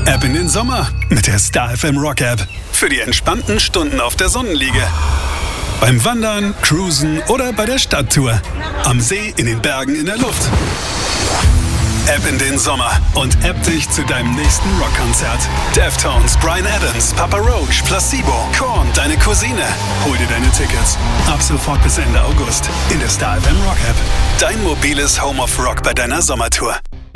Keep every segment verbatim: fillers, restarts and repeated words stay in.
Ab in den Sommer mit der Star F M Rock App. Für die entspannten Stunden auf der Sonnenliege. Beim Wandern, Cruisen oder bei der Stadttour. Am See, in den Bergen, in der Luft. Ab in den Sommer und app dich zu deinem nächsten Rockkonzert. Deftones, Bryan Adams, Papa Roach, Placebo, Korn, deine Cousine. Hol dir deine Tickets. Ab sofort bis Ende August in der Star F M Rock App. Dein mobiles Home of Rock bei deiner Sommertour.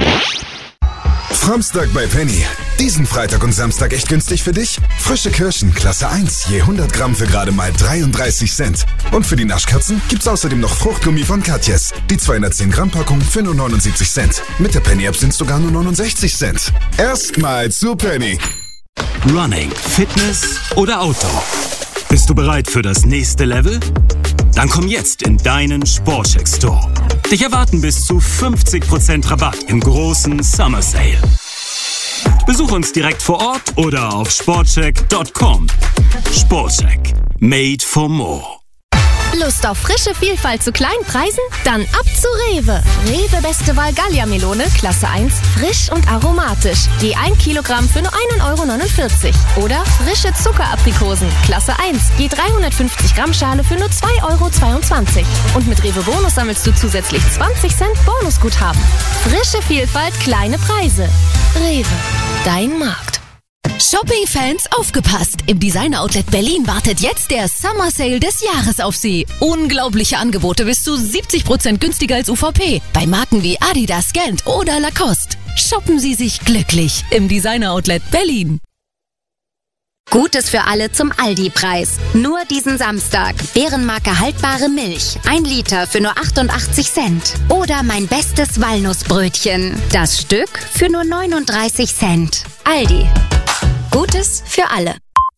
Framstag bei Penny. Diesen Freitag und Samstag echt günstig für dich? Frische Kirschen, Klasse eins, je hundert Gramm für gerade mal dreiunddreißig Cent. Und für die Naschkatzen gibt's außerdem noch Fruchtgummi von Katjes. Die zweihundertzehn Gramm Packung für nur neunundsiebzig Cent. Mit der Penny-App sind's sogar nur neunundsechzig Cent. Erstmal zu Penny. Running, Fitness oder Outdoor? Bist du bereit für das nächste Level? Dann komm jetzt in deinen Sportcheck Store. Dich erwarten bis zu fünfzig Prozent Rabatt im großen Summer Sale. Besuch uns direkt vor Ort oder auf sportcheck Punkt com. Sportcheck. Made for more. Lust auf frische Vielfalt zu kleinen Preisen? Dann ab zu Rewe. Rewe Beste Wahl Gallia-Melone, Klasse eins, frisch und aromatisch. Je ein Kilogramm für nur ein Euro neunundvierzig. Oder frische Zuckeraprikosen, Klasse eins, je dreihundertfünfzig Gramm Schale für nur zwei Euro zweiundzwanzig. Und mit Rewe Bonus sammelst du zusätzlich zwanzig Cent Bonusguthaben. Frische Vielfalt, kleine Preise. Rewe, dein Markt. Shopping-Fans, aufgepasst! Im Designer-Outlet Berlin wartet jetzt der Summer Sale des Jahres auf Sie. Unglaubliche Angebote bis zu siebzig Prozent günstiger als U V P. Bei Marken wie Adidas, Gant oder Lacoste. Shoppen Sie sich glücklich im Designer-Outlet Berlin. Gutes für alle zum Aldi-Preis. Nur diesen Samstag. Bärenmarke haltbare Milch. Ein Liter für nur achtundachtzig Cent. Oder mein bestes Walnussbrötchen. Das Stück für nur neununddreißig Cent. Aldi. Gutes für alle.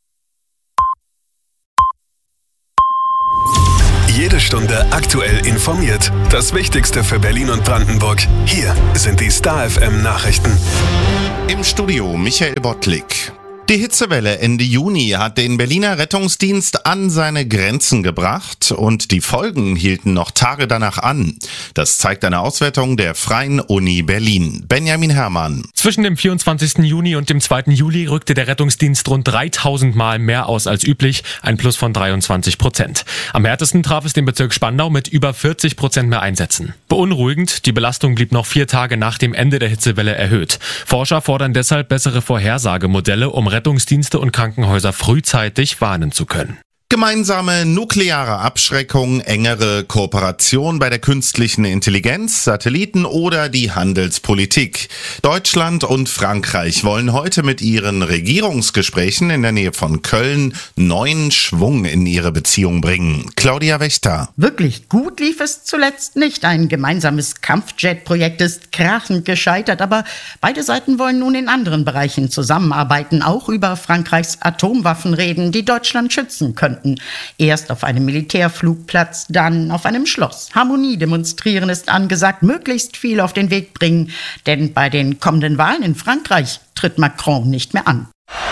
Jede Stunde aktuell informiert. Das Wichtigste für Berlin und Brandenburg. Hier sind die Star F M Nachrichten. Im Studio Michael Bottlik. Die Hitzewelle Ende Juni hat den Berliner Rettungsdienst an seine Grenzen gebracht und die Folgen hielten noch Tage danach an. Das zeigt eine Auswertung der Freien Uni Berlin. Benjamin Herrmann. Zwischen dem vierundzwanzigsten Juni und dem zweiten Juli rückte der Rettungsdienst rund dreitausend Mal mehr aus als üblich, ein Plus von dreiundzwanzig Prozent. Am härtesten traf es den Bezirk Spandau mit über vierzig Prozent mehr Einsätzen. Beunruhigend, die Belastung blieb noch vier Tage nach dem Ende der Hitzewelle erhöht. Forscher fordern deshalb bessere Vorhersagemodelle, um Rettungsdienste und Krankenhäuser frühzeitig warnen zu können. Gemeinsame nukleare Abschreckung, engere Kooperation bei der künstlichen Intelligenz, Satelliten oder die Handelspolitik. Deutschland und Frankreich wollen heute mit ihren Regierungsgesprächen in der Nähe von Köln neuen Schwung in ihre Beziehung bringen. Claudia Wächter. Wirklich gut lief es zuletzt nicht. Ein gemeinsames Kampfjet-Projekt ist krachend gescheitert, aber beide Seiten wollen nun in anderen Bereichen zusammenarbeiten, auch über Frankreichs Atomwaffen reden, die Deutschland schützen könnten. Erst auf einem Militärflugplatz, dann auf einem Schloss. Harmonie demonstrieren ist angesagt, möglichst viel auf den Weg bringen, denn bei den kommenden Wahlen in Frankreich tritt Macron nicht mehr an.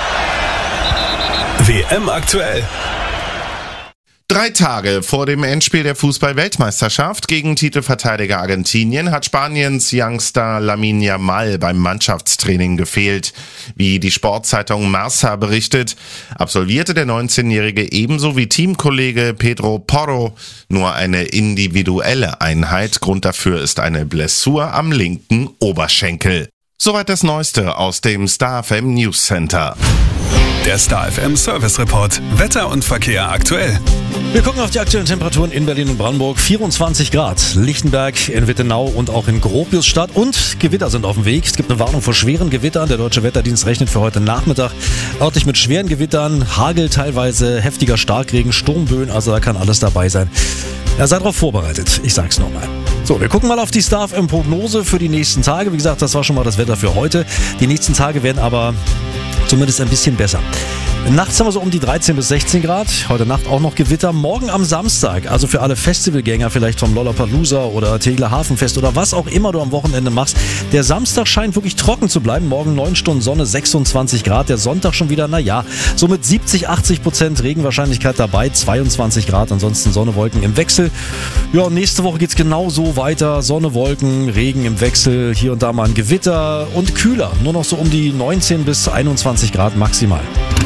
W M aktuell. Drei Tage vor dem Endspiel der Fußball-Weltmeisterschaft gegen Titelverteidiger Argentinien hat Spaniens Youngster Lamine Yamal beim Mannschaftstraining gefehlt. Wie die Sportzeitung Marca berichtet, absolvierte der neunzehnjährige ebenso wie Teamkollege Pedro Porro nur eine individuelle Einheit. Grund dafür ist eine Blessur am linken Oberschenkel. Soweit das Neueste aus dem Star F M News Center. Der Star F M Service Report. Wetter und Verkehr aktuell. Wir gucken auf die aktuellen Temperaturen in Berlin und Brandenburg. vierundzwanzig Grad. Lichtenberg, in Wittenau und auch in Gropiusstadt. Und Gewitter sind auf dem Weg. Es gibt eine Warnung vor schweren Gewittern. Der Deutsche Wetterdienst rechnet für heute Nachmittag örtlich mit schweren Gewittern, Hagel teilweise, heftiger Starkregen, Sturmböen. Also da kann alles dabei sein. Ja, seid darauf vorbereitet. Ich sag's nochmal. So, wir gucken mal auf die Star F M Prognose für die nächsten Tage. Wie gesagt, das war schon mal das Wetter für heute. Die nächsten Tage werden aber zumindest ein bisschen besser. Nachts haben wir so um die dreizehn bis sechzehn Grad. Heute Nacht auch noch Gewitter. Morgen am Samstag, also für alle Festivalgänger vielleicht vom Lollapalooza oder Tegeler Hafenfest oder was auch immer du am Wochenende machst. Der Samstag scheint wirklich trocken zu bleiben. Morgen neun Stunden Sonne, sechsundzwanzig Grad. Der Sonntag schon wieder, naja, so mit siebzig, achtzig Prozent Regenwahrscheinlichkeit dabei, zweiundzwanzig Grad. Ansonsten Sonne, Wolken im Wechsel. Ja, und nächste Woche geht es genau so weiter. Sonne, Wolken, Regen im Wechsel. Hier und da mal ein Gewitter und kühler. Nur noch so um die neunzehn bis einundzwanzig Grad maximal.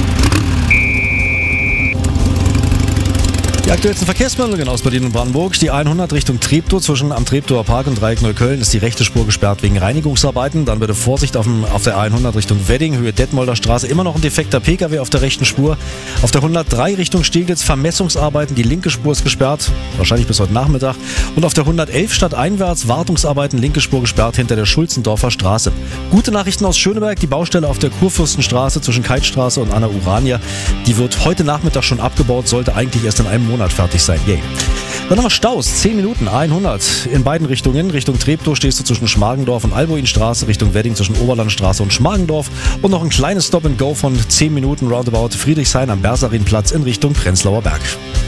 Die aktuellsten Verkehrsmeldungen aus Berlin und Brandenburg. Die hundert Richtung Treptow zwischen am Treptower Park und Dreieck Neukölln ist die rechte Spur gesperrt wegen Reinigungsarbeiten. Dann bitte Vorsicht auf, dem, auf der hundert Richtung Wedding, Höhe Detmolder Straße. Immer noch ein defekter Pkw auf der rechten Spur. Auf der hundertdrei Richtung Steglitz Vermessungsarbeiten. Die linke Spur ist gesperrt, wahrscheinlich bis heute Nachmittag. Und auf der hundertelf stadteinwärts Wartungsarbeiten, linke Spur gesperrt hinter der Schulzendorfer Straße. Gute Nachrichten aus Schöneberg. Die Baustelle auf der Kurfürstenstraße zwischen Keitstraße und Anna Urania. Die wird heute Nachmittag schon abgebaut, sollte eigentlich erst in einem Monat fertig sein. Yay. Dann haben wir Staus, zehn Minuten, hundert in beiden Richtungen. Richtung Treptow stehst du zwischen Schmargendorf und Alboinstraße, Richtung Wedding zwischen Oberlandstraße und Schmargendorf. Und noch ein kleines Stop-and-Go von zehn Minuten roundabout Friedrichshain am Bersarinplatz in Richtung Prenzlauer Berg.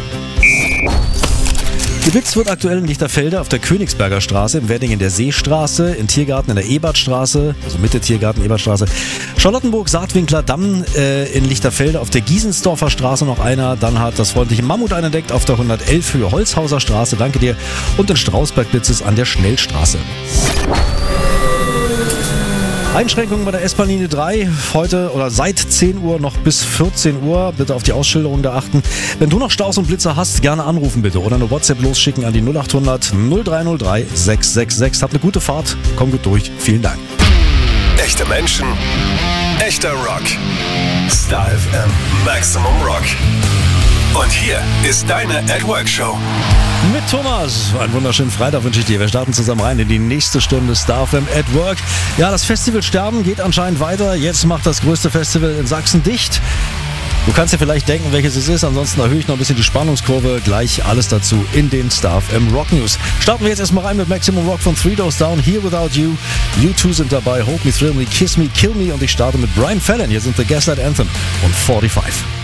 Geblitzt wird aktuell in Lichterfelde auf der Königsberger Straße, im Wedding in der Seestraße, in Tiergarten in der Ebertstraße, also Mitte Tiergarten, Ebertstraße, Charlottenburg, Saatwinkler Damm äh, in Lichterfelde, auf der Giesensdorfer Straße noch einer, dann hat das freundliche Mammut einen entdeckt auf der hundertelf Höhe Holzhauser Straße, danke dir, und in Strausberg blitzt es an der Schnellstraße. Einschränkungen bei der S-Bahn-Linie drei, heute oder seit zehn Uhr noch bis vierzehn Uhr. Bitte auf die Ausschilderung da achten. Wenn du noch Staus und Blitzer hast, gerne anrufen bitte oder eine WhatsApp losschicken an die null achthundert null drei null drei sechs sechs sechs. Habt eine gute Fahrt, komm gut durch. Vielen Dank. Echte Menschen, echter Rock. Star F M Maximum Rock. Und hier ist deine At Work Show. Mit Thomas. Einen wunderschönen Freitag wünsche ich dir. Wir starten zusammen rein in die nächste Stunde Star F M at Work. Ja, das Festival Sterben geht anscheinend weiter. Jetzt macht das größte Festival in Sachsen dicht. Du kannst dir vielleicht denken, welches es ist. Ansonsten erhöhe ich noch ein bisschen die Spannungskurve. Gleich alles dazu in den Star F M Rock News. Starten wir jetzt erstmal rein mit Maximum Rock von Three Doors Down. Here Without You. U zwei sind dabei. Hold Me, Thrill Me, Kiss Me, Kill Me. Und ich starte mit Brian Fallon. Hier sind The Gaslight Anthem und fünfundvierzig.